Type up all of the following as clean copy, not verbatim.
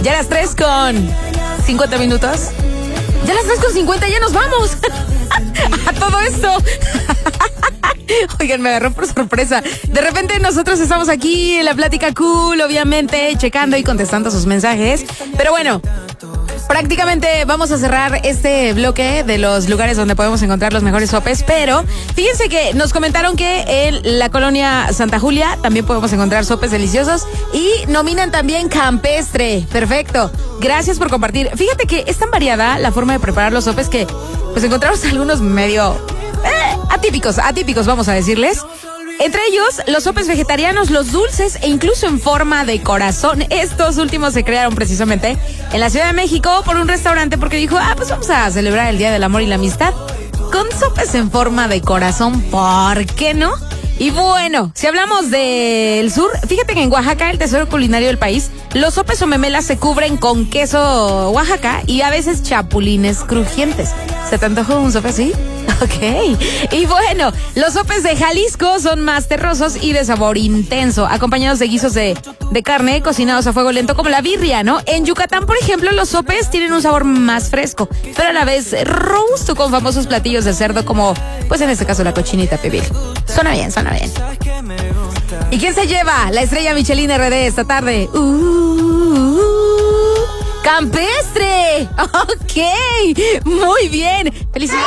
Ya las 3:50. Ya las 3:50, ya nos vamos. A todo esto. Oigan, me agarró por sorpresa. De repente nosotros estamos aquí en la plática cool, obviamente, checando y contestando sus mensajes. Pero bueno, prácticamente vamos a cerrar este bloque de los lugares donde podemos encontrar los mejores sopes, pero fíjense que nos comentaron que en la colonia Santa Julia también podemos encontrar sopes deliciosos y nominan también campestre. Perfecto. Gracias por compartir. Fíjate que es tan variada la forma de preparar los sopes que pues encontramos algunos medio atípicos, vamos a decirles. Entre ellos, los sopes vegetarianos, los dulces e incluso en forma de corazón. Estos últimos se crearon precisamente en la Ciudad de México por un restaurante porque dijo, pues vamos a celebrar el Día del Amor y la Amistad con sopes en forma de corazón, ¿por qué no? Y bueno, si hablamos del sur, fíjate que en Oaxaca, el tesoro culinario del país, los sopes o memelas se cubren con queso Oaxaca y a veces chapulines crujientes. ¿Se te antojó un sope así? Ok. Y bueno, los sopes de Jalisco son más terrosos y de sabor intenso, acompañados de guisos de carne cocinados a fuego lento como la birria, ¿no? En Yucatán, por ejemplo, los sopes tienen un sabor más fresco, pero a la vez robusto con famosos platillos de cerdo como, pues en este caso, la cochinita pibil. Suena bien. ¿Y quién se lleva la estrella Michelin RD esta tarde? ¡Campestre! Ok, muy bien. ¡Felicidades!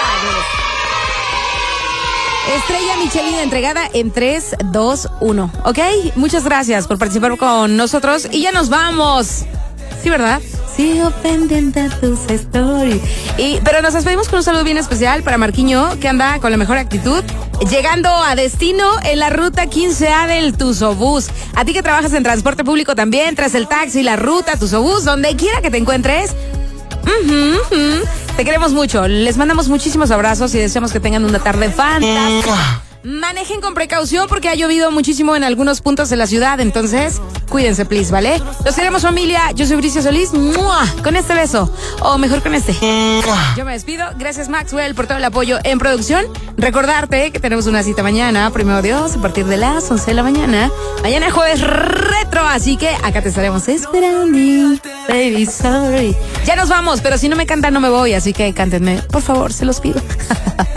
Estrella Michelin entregada en 3, 2, 1. ¿Ok? Muchas gracias por participar con nosotros y ya nos vamos. ¿Sí, verdad? Sigo pendiente a tus stories. Pero nos despedimos con un saludo bien especial para Marquiño, que anda con la mejor actitud, llegando a destino en la ruta 15A del Tusobús. A ti que trabajas en transporte público también, tras el taxi, la ruta, Tusobús, donde quiera que te encuentres. Te queremos mucho, les mandamos muchísimos abrazos y deseamos que tengan una tarde fantástica. Manejen con precaución porque ha llovido muchísimo en algunos puntos de la ciudad, entonces cuídense, please, ¿vale? Los queremos, familia. Yo soy Bricia Solís. ¡Mua! Con este beso, o mejor con este. Yo me despido. Gracias, Maxwell, por todo el apoyo en producción. Recordarte que tenemos una cita mañana, primero Dios, a partir de las 11 de la mañana. Mañana es jueves retro, así que acá te estaremos esperando. Baby, sorry. Ya nos vamos, pero si no me cantan no me voy, así que cántenme, por favor, se los pido.